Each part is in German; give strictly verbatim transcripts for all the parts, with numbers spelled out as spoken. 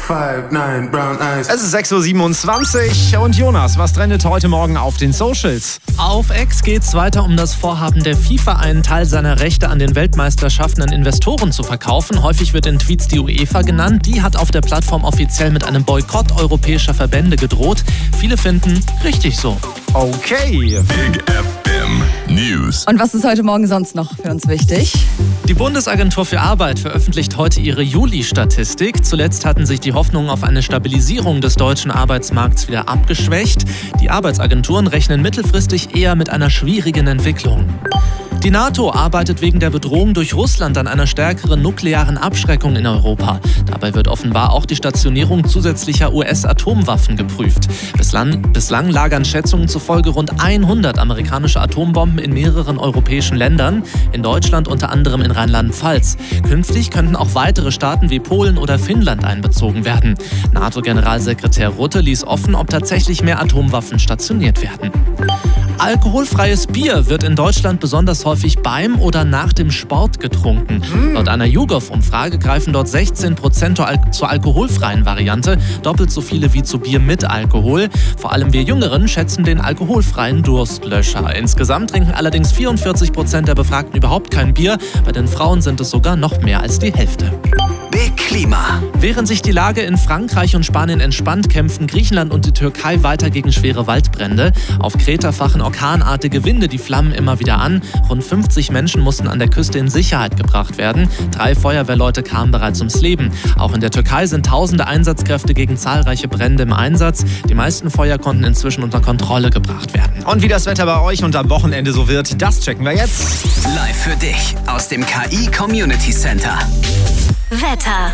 five, nine, brown eyes. Es ist sechs Uhr siebenundzwanzig und Jonas, was trendet heute Morgen auf den Socials? Auf X geht's weiter um das Vorhaben der FIFA, einen Teil seiner Rechte an den Weltmeisterschaften an Investoren zu verkaufen. Häufig wird in Tweets die UEFA genannt. Die hat auf der Plattform offiziell mit einem Boykott europäischer Verbände gedroht. Viele finden, richtig so. Okay. Big F M News. Und was ist heute Morgen sonst noch für uns wichtig? Die Bundesagentur für Arbeit veröffentlicht heute ihre Juli-Statistik. Zuletzt hatten sich die Hoffnungen auf eine Stabilisierung des deutschen Arbeitsmarkts wieder abgeschwächt. Die Arbeitsagenturen rechnen mittelfristig eher mit einer schwierigen Entwicklung. Die NATO arbeitet wegen der Bedrohung durch Russland an einer stärkeren nuklearen Abschreckung in Europa. Dabei wird offenbar auch die Stationierung zusätzlicher U S-Atomwaffen geprüft. Bislang, bislang lagern Schätzungen zufolge rund hundert amerikanische Atombomben in mehreren europäischen Ländern, in Deutschland unter anderem in Rheinland-Pfalz. Künftig könnten auch weitere Staaten wie Polen oder Finnland einbezogen werden. NATO-Generalsekretär Rutte ließ offen, ob tatsächlich mehr Atomwaffen stationiert werden. Alkoholfreies Bier wird in Deutschland besonders häufig beim oder nach dem Sport getrunken. Mm. Laut einer YouGov-Umfrage greifen dort sechzehn Prozent zur alkoholfreien Variante, doppelt so viele wie zu Bier mit Alkohol. Vor allem wir Jüngeren schätzen den alkoholfreien Durstlöscher. Insgesamt trinken allerdings vierundvierzig Prozent der Befragten überhaupt kein Bier. Bei den Frauen sind es sogar noch mehr als die Hälfte. Big Klima. Während sich die Lage in Frankreich und Spanien entspannt, kämpfen Griechenland und die Türkei weiter gegen schwere Waldbrände. Auf Kreta fachen orkanartige Winde die Flammen immer wieder an. Rund fünfzig Menschen mussten an der Küste in Sicherheit gebracht werden. Drei Feuerwehrleute kamen bereits ums Leben. Auch in der Türkei sind tausende Einsatzkräfte gegen zahlreiche Brände im Einsatz. Die meisten Feuer konnten inzwischen unter Kontrolle gebracht werden. Und wie das Wetter bei euch und am Wochenende so wird, das checken wir jetzt. Live für dich aus dem K I Community Center. Wetter.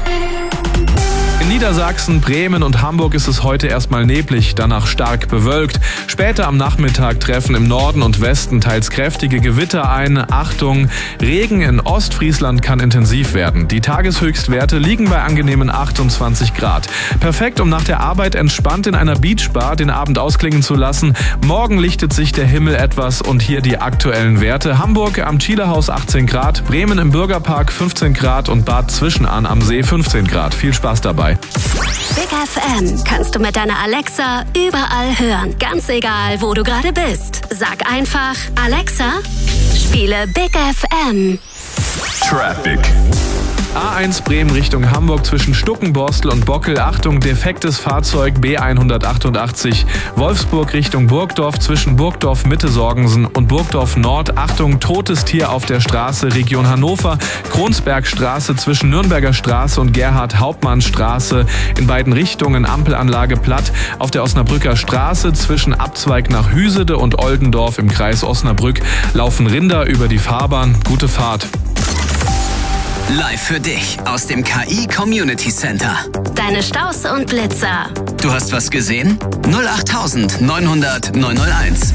In Niedersachsen, Bremen und Hamburg ist es heute erstmal neblig, danach stark bewölkt. Später am Nachmittag treffen im Norden und Westen teils kräftige Gewitter ein. Achtung, Regen in Ostfriesland kann intensiv werden. Die Tageshöchstwerte liegen bei angenehmen achtundzwanzig Grad. Perfekt, um nach der Arbeit entspannt in einer Beachbar den Abend ausklingen zu lassen. Morgen lichtet sich der Himmel etwas und hier die aktuellen Werte. Hamburg am Chielerhaus achtzehn Grad, Bremen im Bürgerpark fünfzehn Grad und Bad Zwischenahn am See fünfzehn Grad. Viel Spaß dabei. Big F M kannst du mit deiner Alexa überall hören. Ganz egal, wo du gerade bist. Sag einfach, Alexa, spiele Big F M. Traffic. A eins Bremen Richtung Hamburg zwischen Stuckenborstel und Bockel. Achtung, defektes Fahrzeug B hundertachtundachtzig. Wolfsburg Richtung Burgdorf zwischen Burgdorf Mitte Sorgensen und Burgdorf Nord. Achtung, totes Tier auf der Straße Region Hannover. Kronsbergstraße zwischen Nürnberger Straße und Gerhard-Hauptmann-Straße. In beiden Richtungen Ampelanlage platt. Auf der Osnabrücker Straße zwischen Abzweig nach Hüsede und Oldendorf im Kreis Osnabrück laufen Rinder über die Fahrbahn. Gute Fahrt. Live für dich aus dem K I Community Center. Deine Staus und Blitzer. Du hast was gesehen? null acht neunhundert neunhunderteins.